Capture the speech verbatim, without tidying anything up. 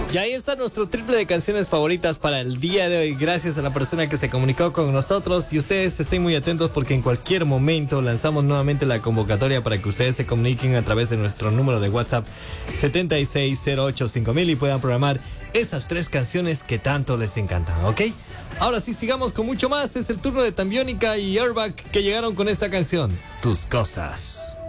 Y ahí está nuestro triple de canciones favoritas para el día de hoy. Gracias a la persona que se comunicó con nosotros. Y ustedes estén muy atentos porque en cualquier momento lanzamos nuevamente la convocatoria para que ustedes se comuniquen a través de nuestro número de WhatsApp siete seis cero ocho cinco mil y puedan programar esas tres canciones que tanto les encantan, ¿ok? Ahora sí, sigamos con mucho más. Es el turno de Tambiónica y Airbag que llegaron con esta canción, Tus Cosas.